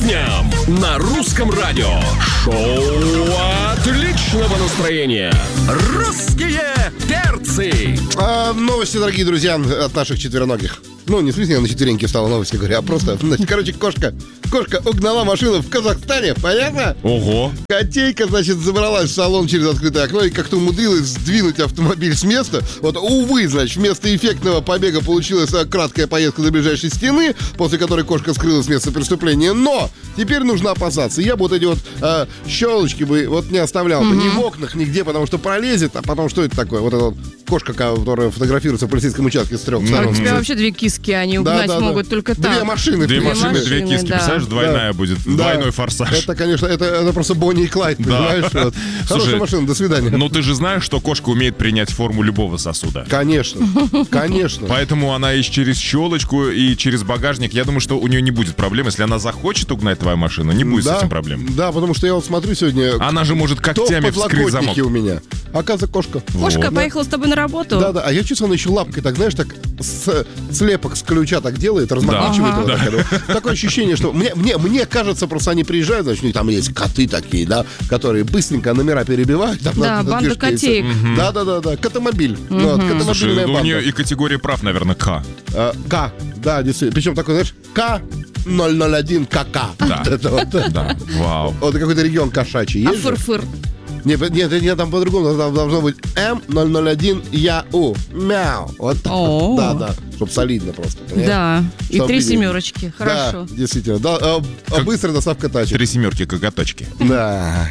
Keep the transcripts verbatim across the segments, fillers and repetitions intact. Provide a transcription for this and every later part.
будням на Русском радио. Шоу отличного настроения. Русские перцы. А, новости, дорогие друзья, от наших четвероногих. Ну, не в смысле, я на четвереньки встала, новости говорю, а просто, значит, короче, кошка, кошка угнала машину в Казахстане, понятно? Ого. Котейка, значит, забралась в салон через открытое окно и как-то умудрилась сдвинуть автомобиль с места. Вот, увы, значит, вместо эффектного побега получилась краткая поездка до ближайшей стены, после которой кошка скрылась с места преступления. Но теперь нужно опасаться. Я бы вот эти вот э, щелочки бы вот не оставлял, mm-hmm. ни в окнах, нигде, потому что пролезет, а потом что это такое? Вот эта вот кошка, которая фотографируется в полицейском участке с трех сторон. А у тебя вообще две киски, они угнать да, да, могут да. только так. Две машины. Две, две машины, машины, две киски. да. Представляешь, двойная да. будет. Да. Двойной форсаж. Это, конечно, это, это просто Бонни и Клайд, понимаешь? Да. Вот. Слушай, Хорошая машина, до свидания. Ну ты же знаешь, что кошка умеет принять форму любого сосуда. Конечно, конечно. Поэтому она и через щелочку, и через багажник. Я думаю, что у нее не будет проблем. Если она захочет угнать твою машину, не будет да, с этим проблем. Да, потому что я вот смотрю сегодня... Она же может когтями вскрыть замок. у меня. Оказывается, кошка. Кошка Вот. поехала с тобой на работу? Да, да, а я чувствую, она еще лапкой, так, знаешь, так с, слепок с ключа так делает, размагничивает Да. его. Ага. Так, да. Такое ощущение, что мне, мне, мне кажется, просто они приезжают, значит, у них там есть коты такие, да, которые быстренько номера перебивают. Там, Да, на- на банда движке и всё. котеек. Да, да, да, да, котомобиль. Ну, вот, Слушай, котомобильная ну, у банда. нее и категория прав, наверное, К. А, К, да, действительно. Причем такой, знаешь, К ноль ноль один КК. Да. Вот это вот. Да, вау. Вот какой-то регион кошачий А есть же? фыр-фыр? Нет, нет, нет, там по-другому. Там должно быть М ноль ноль один ЯУ. Мяу. Вот так. О. Да, да. Чтоб солидно просто. понимаешь? Да, и Чтоб три видели. семерочки. Хорошо. Да, действительно. Да, а, а быстрая доставка тачек. Три семерки, коготочки. Да.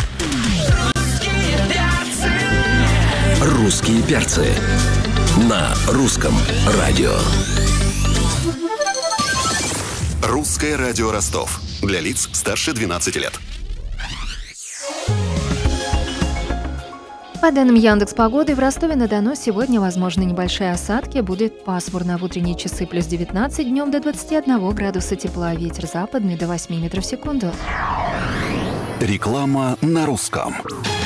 Русские перцы на Русском радио. Русское радио Ростов. Для лиц старше двенадцати лет. По данным Яндекс.Погоды, в Ростове-на-Дону сегодня возможны небольшие осадки. Будет пасмурно. В утренние часы плюс девятнадцать, днем до двадцати одного градуса тепла. Ветер западный до восьми метров в секунду. Реклама на русском.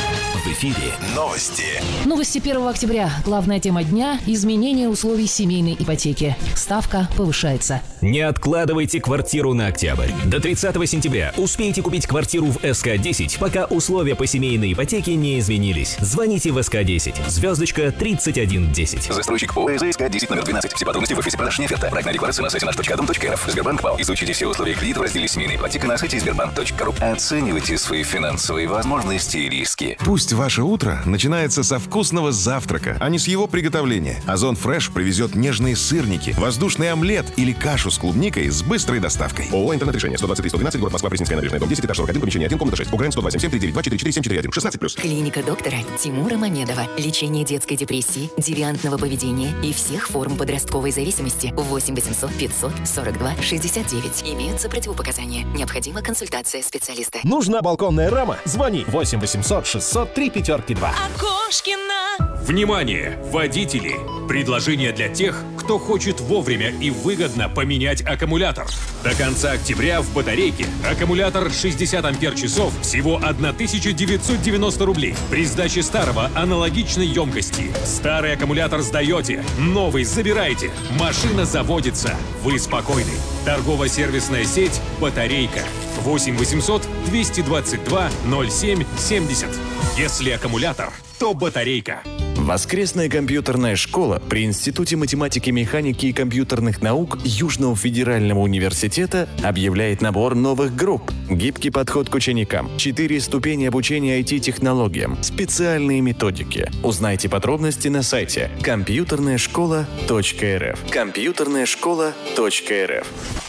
В эфире Новости. Новости первого октября. Главная тема дня – изменение условий семейной ипотеки. Ставка повышается. Не откладывайте квартиру на октябрь. До тридцатого сентября успейте купить квартиру в эс ка десять, пока условия по семейной ипотеке не изменились. Звоните в эс ка десять. Звездочка тридцать один десять. Застройщик ПО эс ка десять номер двенадцать. Все подробности в офисе продаж оферта. Проектная декларация на сайте наш точка дом точка эр эф. Сбербанк ПАО. Изучите все условия кредита в разделе семейная ипотека на сайте сбербанк точка ру. Оценивайте свои финансовые возможности и риски. Пусть ваше утро начинается со вкусного завтрака, а не с его приготовления. Озон Фреш привезет нежные сырники, воздушный омлет или кашу с клубникой с быстрой доставкой. ООО «Интернет-решение». сто двадцать три сто двенадцать, город Москва, Пресненская набережная, дом десять, этаж сорок один, помещение один, комната шесть. УГРН сто два семь семь три девять два четыре четыре семь четыре один. шестнадцать плюс. Клиника доктора Тимура Мамедова. Лечение детской депрессии, девиантного поведения и всех форм подростковой зависимости. восемь восемьсот пятьсот сорок два шестьдесят девять. Имеются противопоказания. Необходима консультация специалиста. Нужна балконная рама? Звони восемь восемьсот шестьсот три пятерки два. Окошкина. Внимание, водители! Предложение для тех, кто хочет вовремя и выгодно поменять аккумулятор. До конца октября в батарейке аккумулятор шестьдесят ампер-часов всего тысяча девятьсот девяносто рублей. При сдаче старого аналогичной емкости. Старый аккумулятор сдаете, новый забираете. Машина заводится. Вы спокойны. Торгово-сервисная сеть «Батарейка». восемь восемьсот двести двадцать два ноль семь семьдесят. Если аккумулятор, то батарейка. Воскресная компьютерная школа при Институте математики, механики и компьютерных наук Южного федерального университета объявляет набор новых групп. Гибкий подход к ученикам, четыре ступени обучения ай ти-технологиям, специальные методики. Узнайте подробности на сайте компьютерная школа точка эр эф. компьютерная школа точка эр эф.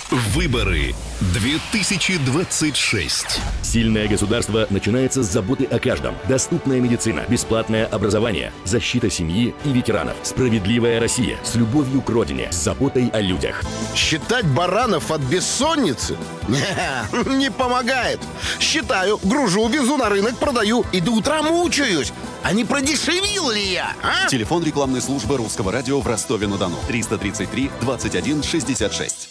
Выборы две тысячи двадцать шесть. Сильное государство начинается с заботы о каждом. Доступная медицина, бесплатное образование, защита семьи и ветеранов. Справедливая Россия с любовью к родине, с заботой о людях. Считать баранов от бессонницы? Не, не помогает. Считаю, гружу, везу на рынок, продаю и до утра мучаюсь. А не продешевил ли я, а? Телефон рекламной службы Русского радио в Ростове-на-Дону. триста тридцать три двадцать один шестьдесят шесть.